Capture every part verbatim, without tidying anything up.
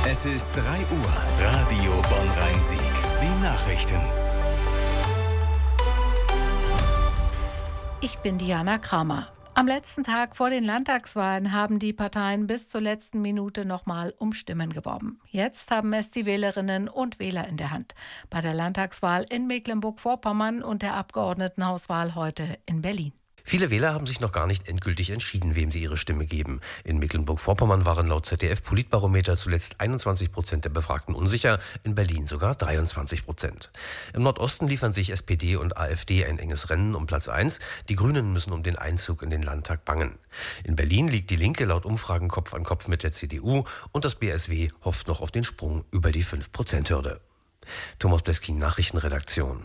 Es ist drei Uhr. Radio Bonn-Rhein-Sieg. Die Nachrichten. Ich bin Diana Kramer. Am letzten Tag vor den Landtagswahlen haben die Parteien bis zur letzten Minute nochmal um Stimmen geworben. Jetzt haben es die Wählerinnen und Wähler in der Hand. Bei der Landtagswahl in Mecklenburg-Vorpommern und der Abgeordnetenhauswahl heute in Berlin. Viele Wähler haben sich noch gar nicht endgültig entschieden, wem sie ihre Stimme geben. In Mecklenburg-Vorpommern waren laut Z D F-Politbarometer zuletzt einundzwanzig Prozent der Befragten unsicher, in Berlin sogar dreiundzwanzig Prozent. Im Nordosten liefern sich S P D und AfD ein enges Rennen um Platz eins. Die Grünen müssen um den Einzug in den Landtag bangen. In Berlin liegt die Linke laut Umfragen Kopf an Kopf mit der C D U und das B S W hofft noch auf den Sprung über die fünf Prozent Hürde. Thomas Bleskin, Nachrichtenredaktion.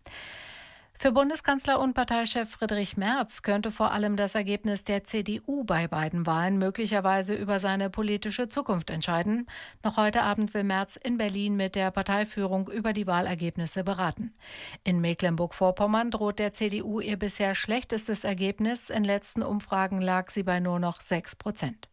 Für Bundeskanzler und Parteichef Friedrich Merz könnte vor allem das Ergebnis der C D U bei beiden Wahlen möglicherweise über seine politische Zukunft entscheiden. Noch heute Abend will Merz in Berlin mit der Parteiführung über die Wahlergebnisse beraten. In Mecklenburg-Vorpommern droht der C D U ihr bisher schlechtestes Ergebnis. In letzten Umfragen lag sie bei nur noch sechs Prozent.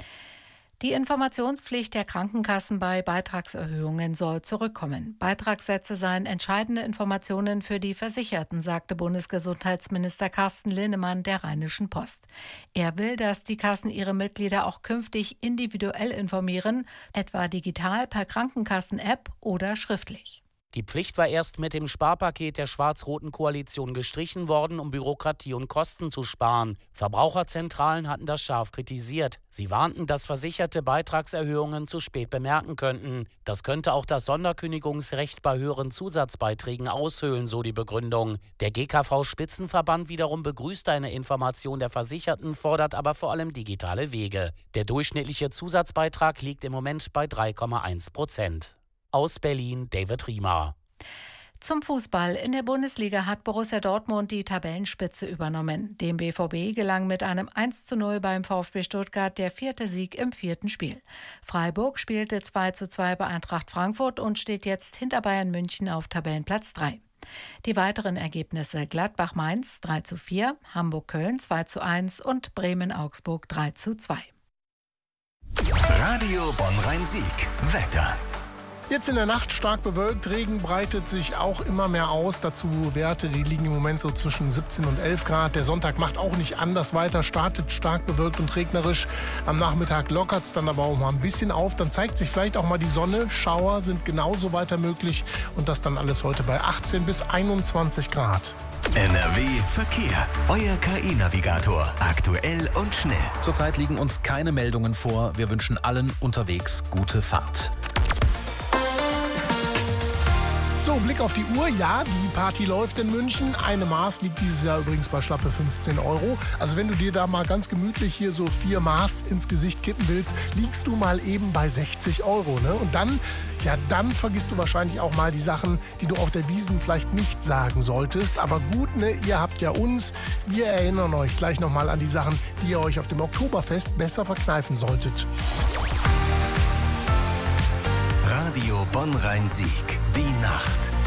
Die Informationspflicht der Krankenkassen bei Beitragserhöhungen soll zurückkommen. Beitragssätze seien entscheidende Informationen für die Versicherten, sagte Bundesgesundheitsminister Carsten Linnemann der Rheinischen Post. Er will, dass die Kassen ihre Mitglieder auch künftig individuell informieren, etwa digital per Krankenkassen-App oder schriftlich. Die Pflicht war erst mit dem Sparpaket der schwarz-roten Koalition gestrichen worden, um Bürokratie und Kosten zu sparen. Verbraucherzentralen hatten das scharf kritisiert. Sie warnten, dass Versicherte Beitragserhöhungen zu spät bemerken könnten. Das könnte auch das Sonderkündigungsrecht bei höheren Zusatzbeiträgen aushöhlen, so die Begründung. Der G K V-Spitzenverband wiederum begrüßt eine Information der Versicherten, fordert aber vor allem digitale Wege. Der durchschnittliche Zusatzbeitrag liegt im Moment bei drei Komma eins Prozent. Aus Berlin, David Riemer. Zum Fußball. In der Bundesliga hat Borussia Dortmund die Tabellenspitze übernommen. Dem B V B gelang mit einem eins zu null beim VfB Stuttgart der vierte Sieg im vierten Spiel. Freiburg spielte zwei zu zwei bei Eintracht Frankfurt und steht jetzt hinter Bayern München auf Tabellenplatz drei. Die weiteren Ergebnisse: Gladbach-Mainz drei zu vier, Hamburg-Köln zwei zu eins und Bremen-Augsburg drei zu zwei. Radio Bonn-Rhein-Sieg. Wetter. Jetzt in der Nacht stark bewölkt, Regen breitet sich auch immer mehr aus. Dazu Werte, die liegen im Moment so zwischen siebzehn und elf Grad. Der Sonntag macht auch nicht anders weiter, startet stark bewölkt und regnerisch. Am Nachmittag lockert es dann aber auch mal ein bisschen auf. Dann zeigt sich vielleicht auch mal die Sonne. Schauer sind genauso weiter möglich. Und das dann alles heute bei achtzehn bis einundzwanzig Grad. N R W Verkehr. Euer K I-Navigator. Aktuell und schnell. Zurzeit liegen uns keine Meldungen vor. Wir wünschen allen unterwegs gute Fahrt. So, Blick auf die Uhr. Ja, die Party läuft in München. Eine Maß liegt dieses Jahr übrigens bei schlappe fünfzehn Euro. Also wenn du dir da mal ganz gemütlich hier so vier Maß ins Gesicht kippen willst, liegst du mal eben bei sechzig Euro. Ne? Und dann, ja, dann vergisst du wahrscheinlich auch mal die Sachen, die du auf der Wiesn vielleicht nicht sagen solltest. Aber gut, ne, ihr habt ja uns. Wir erinnern euch gleich nochmal an die Sachen, die ihr euch auf dem Oktoberfest besser verkneifen solltet. Radio Bonn-Rhein-Sieg. Die Nacht.